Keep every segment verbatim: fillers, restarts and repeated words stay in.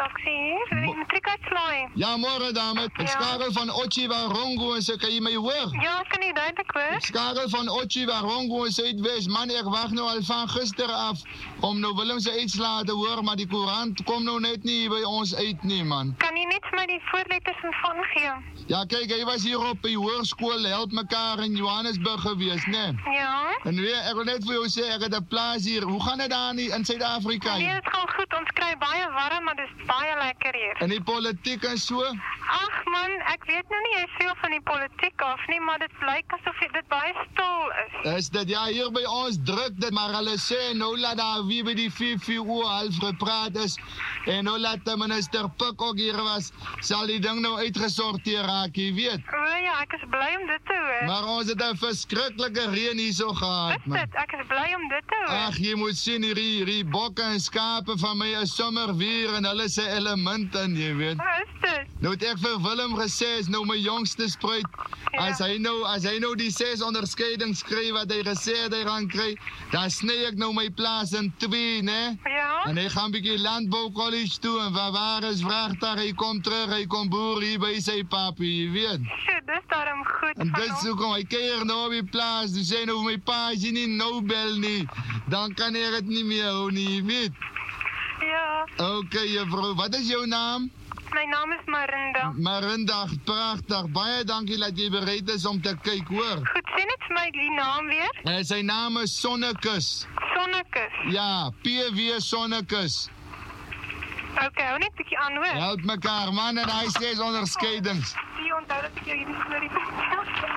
taxi hier. Die matriek uitslaai. Ja, môre dame. Ek Ja. skakel van Otjiwarongo en sy kan jy my hoor? Ja, ek kan nie duidelik hoor. Ek skakel van Otjiwarongo en Suidwes. Man, ek wag nou al van gister af om nou Willem se uitslae te hoor, maar die koerant kom nou net nie by ons uit nie, man. Kan jy net vir my die voorletters en van gee? Ja, kyk, hy was hier op die hoërskool Help Mekaar in Johannesburg gewees, né? Ja. En weer, ek wil net vir jou sê, ek het 'n plaas hier. Hoe gaan dit daar nie in Suid-Afrika? Nee, dit gaan goed. Ons kry baie warm, maar dit is baie lekker hier. En die politiek en so? Ag man, ek weet nou nie veel van die politiek af nie, maar dit lyk asof dit baie stil is. Is dit, ja, hier by ons druk dit, maar hulle sê, nou laat daar wie by die vier vier uur half gepraat is, en nou laat de minister Pik ook hier was, sal die ding nou uitgesorteer raak, jy weet. O ja, ek is bly om dit te hoor. Maar ons het 'n verskriklike reën hier so gehad, Is dit? Ek is bly om dit te hoor. Ag, jy moet sien, hierdie, hierdie bokke en skape van my is sommer weer en hulle se element in, jy weet. Is dit? Nou het ek vir Willem gesê, is nou my jongste spruit, Ja. as hy nou as hy nou die ses onderskeidings kry wat hy gesê het hy gaan kry, dan sny ek nou my plaas in twee, né? Ja? En hy gaan bietjie landbou college toe en waar waar is vragtuig, hy kom terug, hy kom boer hier by sy papi, jy weet. Sjoe, dis daarom goed En van dis hom. hoekom hy keer nou op die plaas, dus sê nou my pa, as jy nie nou bel nie, dan kan ek het nie meer hou nie, jy weet. Ja, Okay, juffrou, wat is jou naam? my naam is Marinda. Marinda, pragtig, baie dankie dat jy bereid is om te kyk, hoor. Goed, sê net vir my die naam weer. En sy naam is Sonnekus. Sonnekus. Ja, P W Sonnekus. Okay, hou net 'n bietjie aan hoor. Help mekaar, man, en hy sê onderskeidings. Jy onthou dat ek jou hierdie storie vertel.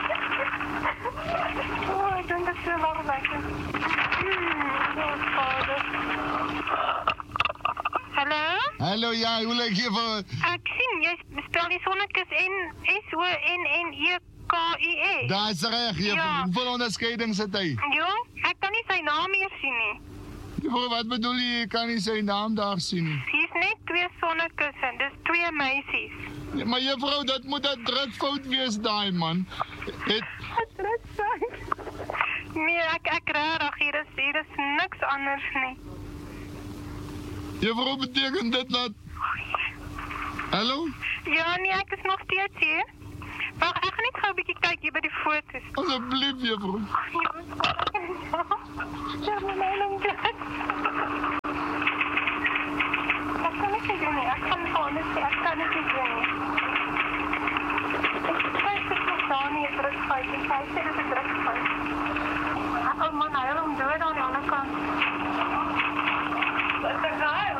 O, ek dink dit is so lang lekker. Hmm, oh, vader. Hallo? Hallo, ja, hoe lyk jy vir... Ek sien, jy spel die Sonnekus N S O N N E K U S. Daar is reg, juffrou. Ja. Hoeveel onderskeidings het hy? Ja, ek kan nie sy naam hier sien nie. Juffrou, wat bedoel jy, jy kan nie sy naam daar sien nie? Hier's net twee sonnekusse, dis twee meisies. Ja, maar juffrou, dat moet 'n drukfout wees daai, man. Het... Nee, ek ek regtig, hier is hier is niks anders nie. Juffrou, beteken dit dat... Hallo? Ja, nee, ek is nog steeds hier. Wag, ek gaan net gou 'n bietjie kyk hier by die foto's. Asseblief, juffrou. Ja, maar my naam is... Ek kan niet doen nie, ek kan gewoon niet, ek kan niet doen nie. Ek kyk dit nog daar nie, 'n drukfout, en sy sê dit is 'n drukfout. Oh man, hy wil hom dood aan die ander kant. Wat is daar?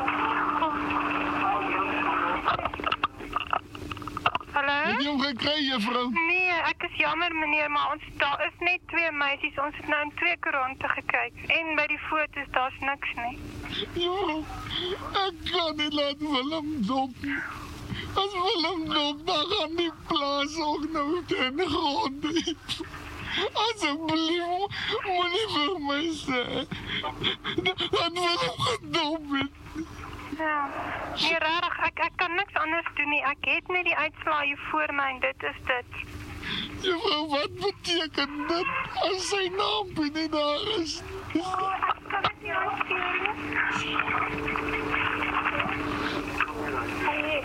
Hallo? Het jy hom gekry, juffrou? Nee, ek is jammer meneer, maar ons daar is net twee meisies. Ons het nou in twee koerante gekyk en by die foto's daar's niks nie. Juffrou, ek kan nie laat Willem dop nie. As Willem dop, dan gaan die plaas ook nou ten gronde. Asseblief, moenie vir my sê dat Willem gedop het. Ja. Nee, rarig, ek ek kan niks anders doen nie. Ek het net die uitslae hier voor my en dit is dit. Juffrou, wat beteken dit as sy naampie nie daar is? Oh, ek kan dit nie aanstuur nie. Hey.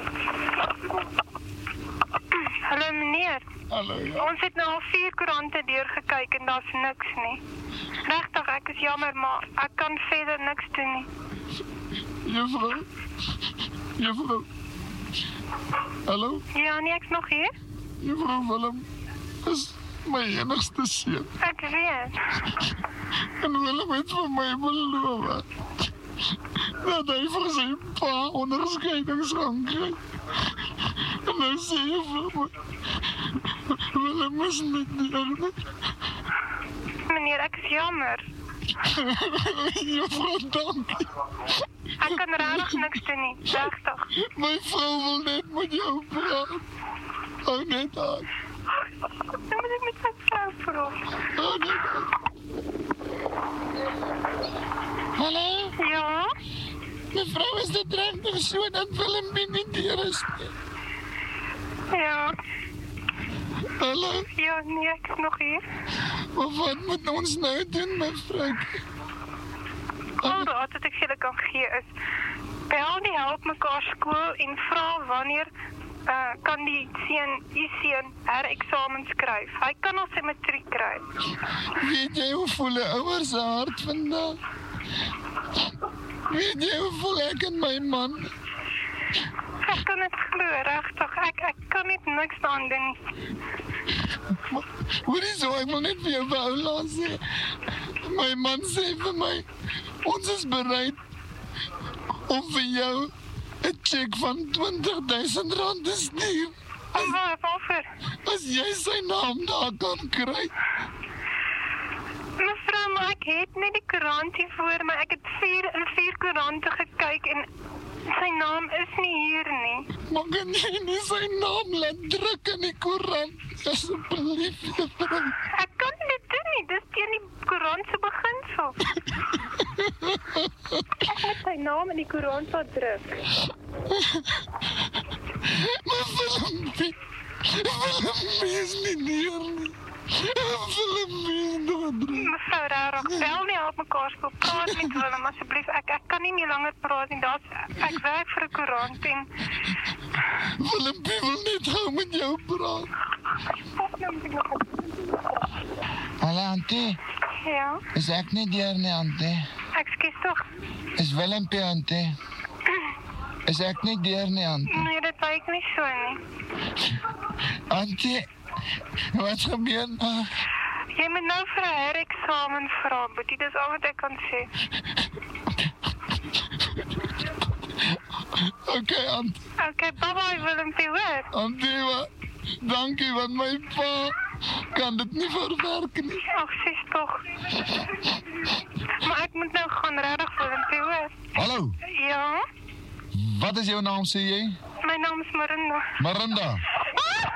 Hallo meneer. Hallo, ja. Ons het nou al vier koerante deurgekyk en daar's niks nie. Regtig, ek is jammer, maar ek kan verder niks doen nie. Juffrou, juffrou. Hallo? Ja, nee, ek's nog hier. Juffrou Willem is my enigste seun. Ek weet. En Willem het vir my beloof dat hy vir sy pa onderskeidings gaan kry. En nou sê hy vir my, Willem is nie deur nie. Meneer, ek is jammer. Juffrou, dankie. Ek kan regtig niks doen nie, regtig. My vrou wil net met jou praat. Hou net aan. Dan moet ek met my vrou praat. Hou net aan. Hallo? Ja? Mevrou, is dit regtig so dat Willem nie deur is nie? Ja. Hallo? Ja, nee, ek is nog hier. Maar wat moet ons nou doen, mevrou? Al raad wat ek julle kan gee is, bel die Help Mekaar skool en vra wanneer uh, kan die seun, die seun hereksamen skryf. Hy kan al sy matriek kry. Weet jy hoe voel 'n ouer se hart vandag? Weet jy hoe voel ek en my man? Ek kan dit glo, regtig. Ek, ek kan net niks aan doen. Hoorie so, ek wil net vir jou wou laat sê. My man sê vir my, ons is bereid om vir jou 'n cheque van twintig duisend rand te stuur. As, waarvoor? As jy sy naam daar kan kry. Mevrou, maar ek het net die koerant hier voor my. Ek het vier in vier koerante gekyk en sy naam is nie hier nie. Maar kan jy nie sy naam laat druk in die koerant? Asseblief, juffrou. Ek kan nie dit doen nie. Dis teen die koerant se beginsel. Ek moet sy naam in die koerant laat druk. Maar Willempie, Willempie is nie neer nie. Willempie is doodruk. Mevrou, rarig, bel nie Help Mekaar skool. Praat met Willem, asseblief. Ek, ek kan nie meer langer praat nie. Daar's, ek werk vir 'n koerant en... Willempie wil net gou met jou praat. Hallo, auntie. Ja, Is ek nie deur nie, auntie? ekskuus tog. Is Willempie, auntie? Is ek nie deur nie, auntie? Nee, dit lyk nie so nie. Auntie, wat gebeur nou? Jy moet nou vir 'n hereksamen vra, Boetie. Dis al wat ek kan sê. Okay, auntie. Okay, bye-bye, Willempie, hoor. Auntie, wat? Dankie, want my pa kan dit nie verwerk nie. Ag, sies tog. Maar ek moet nou gaan, regtig, Willempie, hoor. Hallo, Ja, wat is jou naam, sê jy? my naam is Marinda. Marinda.